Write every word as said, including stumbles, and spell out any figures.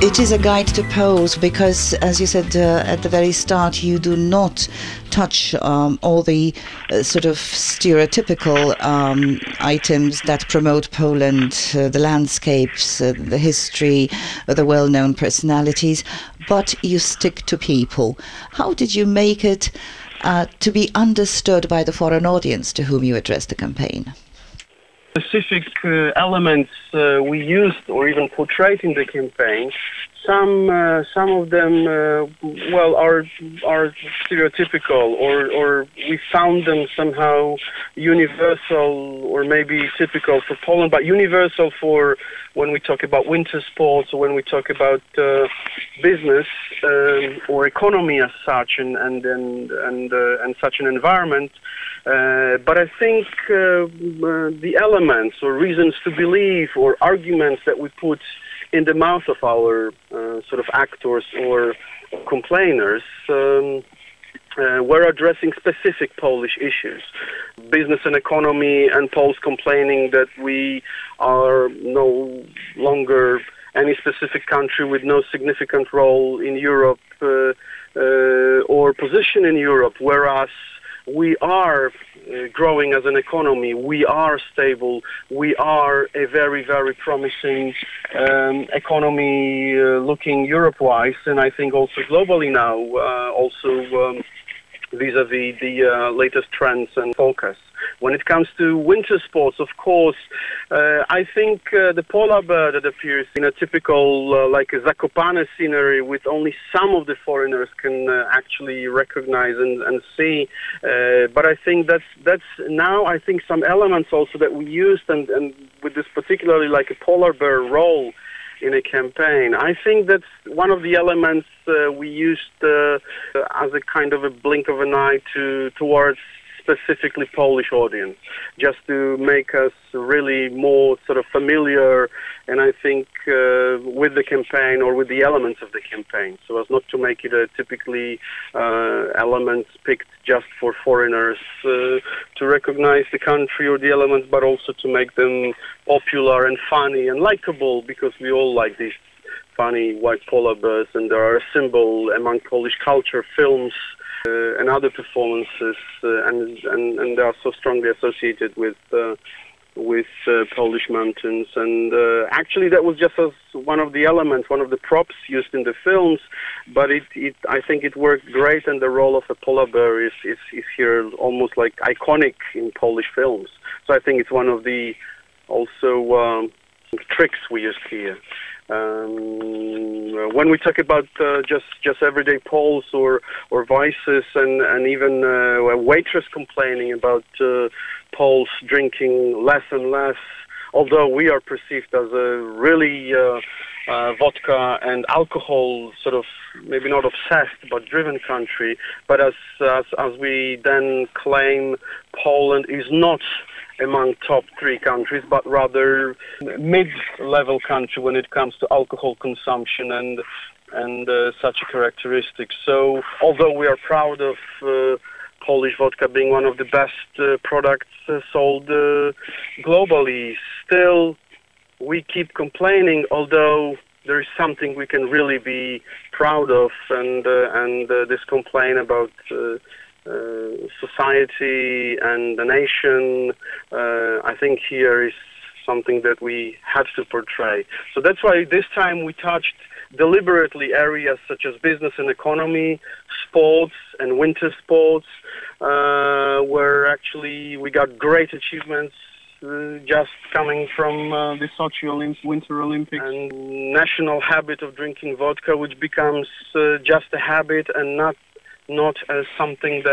It is a guide to Poles because, as you said uh, at the very start, you do not touch um, all the uh, sort of stereotypical um, items that promote Poland, uh, the landscapes, uh, the history, uh, the well-known personalities, but you stick to people. How did you make it uh, to be understood by the foreign audience to whom you addressed the campaign? Specific uh, elements uh, we used or even portrayed in the campaign, some uh, some of them uh, well are are stereotypical, or or we found them somehow universal or maybe typical for Poland, but universal for when we talk about winter sports or when we talk about uh, business um, or economy as such, and and and and, uh, and such an environment. Uh, but I think uh, uh, the elements or reasons to believe or arguments that we put in the mouth of our uh, sort of actors or complainers um, uh, were addressing specific Polish issues. Business and economy, and Poles complaining that we are no longer any specific country with no significant role in Europe uh, uh, or position in Europe, whereas we are uh, growing as an economy, we are stable, we are a very, very promising um, economy uh, looking Europe-wise, and I think also globally now, uh, also um, vis-a-vis the uh, latest trends and focus. When it comes to winter sports, of course, uh, I think uh, the polar bear that appears in a typical, uh, like a Zakopane scenery with only some of the foreigners can uh, actually recognize and, and see. Uh, but I think that's, that's now, I think, some elements also that we used, and, and with this particularly like a polar bear role in a campaign. I think that's one of the elements uh, we used uh, as a kind of a blink of an eye to towards specifically Polish audience, just to make us really more sort of familiar, and I think uh, with the campaign or with the elements of the campaign, so as not to make it a typically uh, elements picked just for foreigners uh, to recognize the country or the elements, but also to make them popular and funny and likable, because we all like these funny white polar bears, and they are a symbol among Polish culture, films, Uh, and other performances, uh, and, and and they are so strongly associated with uh, with uh, Polish mountains. And uh, actually, that was just as one of the elements, one of the props used in the films. But it, it I think it worked great, and the role of a polar bear is is, is here almost like iconic in Polish films. So I think it's one of the also um, tricks we used here. Um, when we talk about uh, just just everyday Poles or or voices, and and even uh, a waitress complaining about uh, Poles drinking less and less, although we are perceived as a really uh, uh, vodka and alcohol sort of maybe not obsessed but driven country, but as as as we then claim, Poland is not among top three countries, but rather mid-level country when it comes to alcohol consumption and and uh, such a characteristic. So, although we are proud of uh, Polish vodka being one of the best uh, products uh, sold uh, globally, still we keep complaining, although there is something we can really be proud of, and uh, and uh, this complaint about uh, Uh, society and the nation, uh, I think here is something that we have to portray. So that's why this time we touched deliberately areas such as business and economy, sports and winter sports, uh, where actually we got great achievements uh, just coming from uh, the Sochi Olymp- Winter Olympics, and national habit of drinking vodka, which becomes uh, just a habit and not not as something that